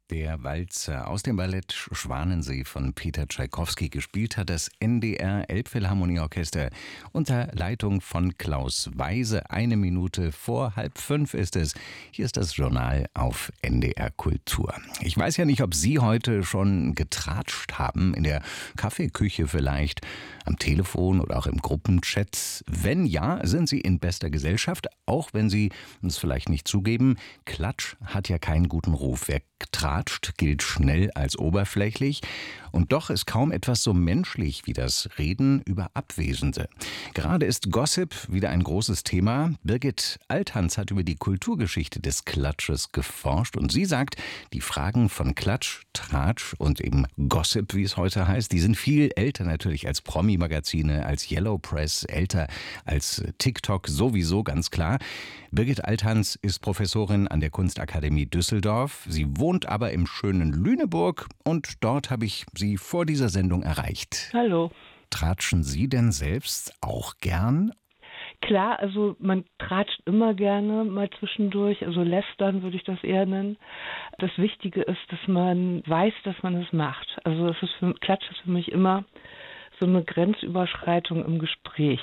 Der Walzer aus dem Ballett Schwanensee von Peter Tschaikowski, gespielt hat das NDR Elbphilharmonieorchester unter Leitung von Klaus Weise. 1 Minute vor 4:30 ist es. Hier ist das Journal auf NDR Kultur. Ich weiß ja nicht, ob Sie heute schon getratscht haben, in der Kaffeeküche vielleicht, am Telefon oder auch im Gruppenchat. Wenn ja, sind Sie in bester Gesellschaft, auch wenn Sie es vielleicht nicht zugeben. Klatsch hat ja keinen guten Ruf. Wer tratscht, gilt schnell als oberflächlich. Und doch ist kaum etwas so menschlich wie das Reden über Abwesende. Gerade ist Gossip wieder ein großes Thema. Birgit Althans hat über die Kulturgeschichte des Klatsches geforscht und sie sagt, die Fragen von Klatsch, Tratsch und eben Gossip, wie es heute heißt, die sind viel älter natürlich als Promi-Magazine, als Yellow Press, älter als TikTok sowieso, ganz klar. Birgit Althans ist Professorin an der Kunstakademie Düsseldorf. Sie wohnt aber im schönen Lüneburg und dort habe ich sie vor dieser Sendung erreicht. Hallo. Tratschen Sie denn selbst auch gern? Klar, also man tratscht immer gerne mal zwischendurch, also lästern würde ich das eher nennen. Das Wichtige ist, dass man weiß, dass man es macht. Also Klatsch ist für mich immer so eine Grenzüberschreitung im Gespräch.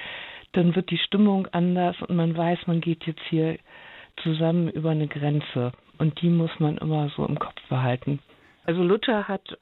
Dann wird die Stimmung anders und man weiß, man geht jetzt hier zusammen über eine Grenze. Und die muss man immer so im Kopf behalten. Also Luther hat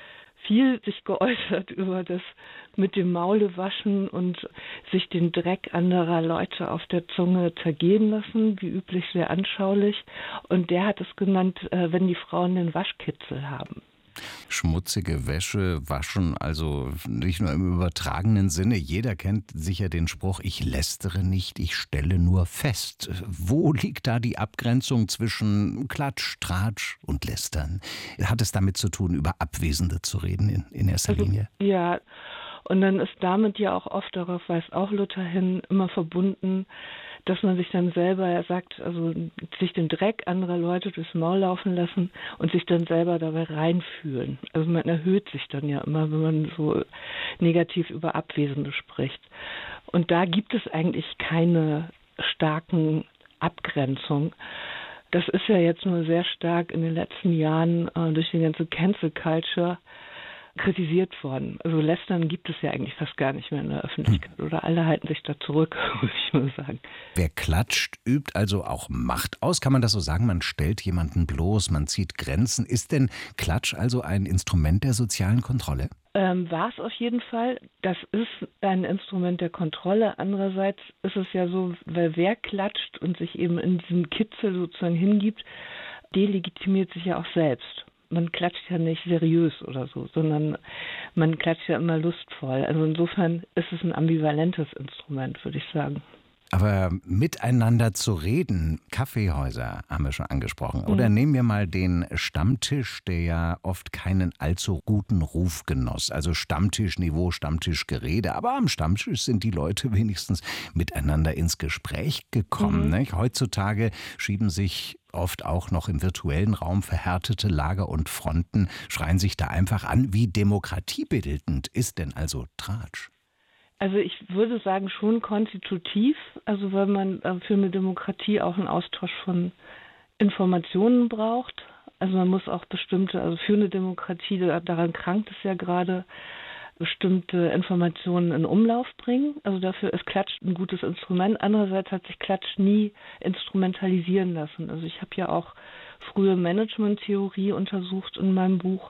viel sich geäußert über das mit dem Maule waschen und sich den Dreck anderer Leute auf der Zunge zergehen lassen, wie üblich sehr anschaulich. Und der hat es genannt, wenn die Frauen den Waschkitzel haben. Schmutzige Wäsche waschen, also nicht nur im übertragenen Sinne. Jeder kennt sicher den Spruch, ich lästere nicht, ich stelle nur fest. Wo liegt da die Abgrenzung zwischen Klatsch, Tratsch und Lästern? Hat es damit zu tun, über Abwesende zu reden in erster Linie? Ja, und dann ist damit ja auch oft, darauf weist auch Luther hin, immer verbunden, dass man sich dann selber, er sagt, also sich den Dreck anderer Leute durchs Maul laufen lassen und sich dann selber dabei reinfühlen. Also man erhöht sich dann ja immer, wenn man so negativ über Abwesende spricht. Und da gibt es eigentlich keine starken Abgrenzungen. Das ist ja jetzt nur sehr stark in den letzten Jahren durch die ganze Cancel Culture kritisiert worden. Also Lästern gibt es ja eigentlich fast gar nicht mehr in der Öffentlichkeit. Oder alle halten sich da zurück, würde ich mal sagen. Wer klatscht, übt also auch Macht aus. Kann man das so sagen? Man stellt jemanden bloß, man zieht Grenzen. Ist denn Klatsch also ein Instrument der sozialen Kontrolle? War es auf jeden Fall. Das ist ein Instrument der Kontrolle. Andererseits ist es ja so, weil wer klatscht und sich eben in diesen Kitzel sozusagen hingibt, delegitimiert sich ja auch selbst. Man klatscht ja nicht seriös oder so, sondern man klatscht ja immer lustvoll. Also insofern ist es ein ambivalentes Instrument, würde ich sagen. Aber miteinander zu reden, Kaffeehäuser haben wir schon angesprochen. Oder nehmen wir mal den Stammtisch, der ja oft keinen allzu guten Ruf genoss. Also Stammtischniveau, Stammtischgerede. Aber am Stammtisch sind die Leute wenigstens miteinander ins Gespräch gekommen. Nicht? Heutzutage schieben sich oft auch noch im virtuellen Raum verhärtete Lager und Fronten, schreien sich da einfach an. Wie demokratiebildend ist denn also Tratsch? Also ich würde sagen schon konstitutiv, also weil man für eine Demokratie auch einen Austausch von Informationen braucht. Also man muss auch bestimmte, also für eine Demokratie, daran krankt es ja gerade, bestimmte Informationen in Umlauf bringen. Also dafür ist Klatsch ein gutes Instrument. Andererseits hat sich Klatsch nie instrumentalisieren lassen. Also ich habe ja auch frühe Management-Theorie untersucht in meinem Buch.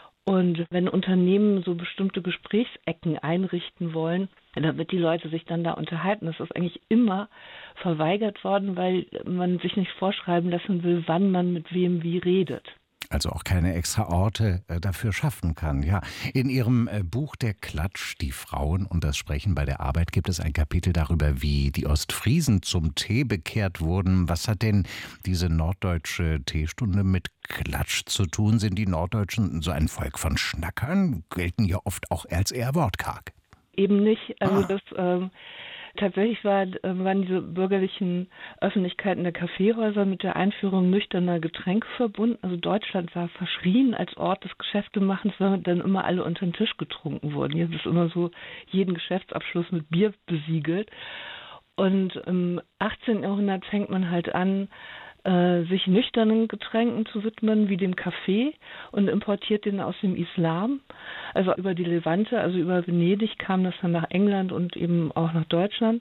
Und wenn Unternehmen so bestimmte Gesprächsecken einrichten wollen, damit die Leute sich dann da unterhalten, das ist eigentlich immer verweigert worden, weil man sich nicht vorschreiben lassen will, wann man mit wem wie redet. Also auch keine extra Orte dafür schaffen kann. Ja, in Ihrem Buch Der Klatsch, die Frauen und das Sprechen bei der Arbeit gibt es ein Kapitel darüber, wie die Ostfriesen zum Tee bekehrt wurden. Was hat denn diese norddeutsche Teestunde mit Klatsch zu tun? Sind die Norddeutschen so ein Volk von Schnackern? Gelten ja oft auch als eher wortkarg. Eben nicht. Also tatsächlich waren diese bürgerlichen Öffentlichkeiten der Kaffeehäuser mit der Einführung nüchterner Getränke verbunden. Also Deutschland war verschrien als Ort des Geschäftemachens, weil dann immer alle unter den Tisch getrunken wurden. Jetzt ist immer so jeden Geschäftsabschluss mit Bier besiegelt. Und im 18. Jahrhundert fängt man halt an, sich nüchternen Getränken zu widmen, wie dem Kaffee, und importiert den aus dem Islam. Also über die Levante, also über Venedig kam das dann nach England und eben auch nach Deutschland.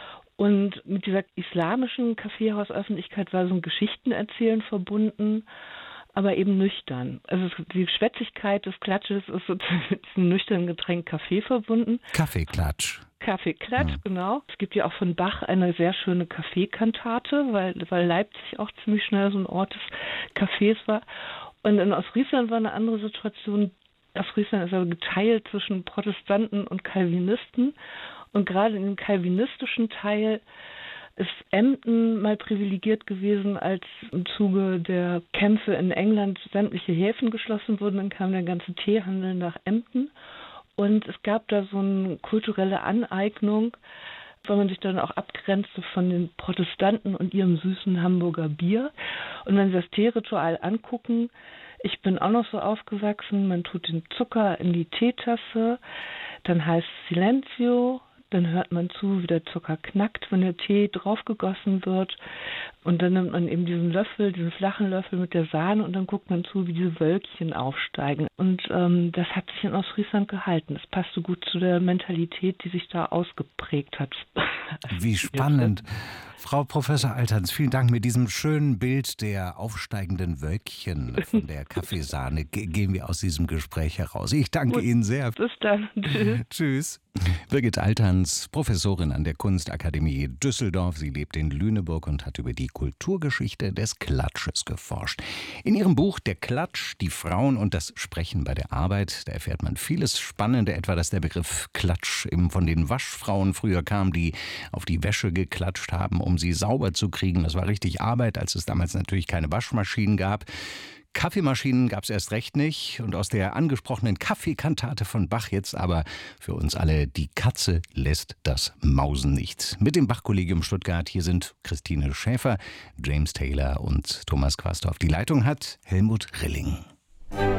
Und mit dieser islamischen Kaffeehausöffentlichkeit war so ein Geschichtenerzählen verbunden, aber eben nüchtern. Also die Schwätzigkeit des Klatsches ist sozusagen mit diesem nüchternen Getränk Kaffee verbunden. Kaffeeklatsch. Kaffeeklatsch, genau. Es gibt ja auch von Bach eine sehr schöne Kaffeekantate, weil Leipzig auch ziemlich schnell so ein Ort des Kaffees war. Und in Ostfriesland war eine andere Situation. Ostfriesland ist aber geteilt zwischen Protestanten und Calvinisten. Und gerade in dem calvinistischen Teil ist Emden mal privilegiert gewesen, als im Zuge der Kämpfe in England sämtliche Häfen geschlossen wurden. Dann kam der ganze Teehandel nach Emden. Und es gab da so eine kulturelle Aneignung, weil man sich dann auch abgrenzte von den Protestanten und ihrem süßen Hamburger Bier. Und wenn Sie das Teeritual angucken, ich bin auch noch so aufgewachsen, man tut den Zucker in die Teetasse, dann heißt Silenzio, dann hört man zu, wie der Zucker knackt, wenn der Tee draufgegossen wird. Und dann nimmt man eben diesen Löffel, diesen flachen Löffel mit der Sahne, und dann guckt man zu, wie diese Wölkchen aufsteigen. Und das hat sich in Ostfriesland gehalten. Das passt so gut zu der Mentalität, die sich da ausgeprägt hat. Wie spannend. Frau Professor Alterns, vielen Dank. Mit diesem schönen Bild der aufsteigenden Wölkchen von der Kaffeesahne gehen wir aus diesem Gespräch heraus. Ich danke Ihnen sehr. Bis dann. Tschüss. Tschüss. Birgit Alterns, Professorin an der Kunstakademie Düsseldorf. Sie lebt in Lüneburg und hat über die Kulturgeschichte des Klatsches geforscht. In ihrem Buch Der Klatsch, die Frauen und das Sprechen bei der Arbeit, da erfährt man vieles Spannende, etwa, dass der Begriff Klatsch eben von den Waschfrauen früher kam, die auf die Wäsche geklatscht haben, um sie sauber zu kriegen. Das war richtig Arbeit, als es damals natürlich keine Waschmaschinen gab. Kaffeemaschinen gab es erst recht nicht. Und aus der angesprochenen Kaffeekantate von Bach jetzt aber für uns alle: Die Katze lässt das Mausen nicht. Mit dem Bach-Kollegium Stuttgart. Hier sind Christine Schäfer, James Taylor und Thomas Quastorf. Die Leitung hat Helmut Rilling.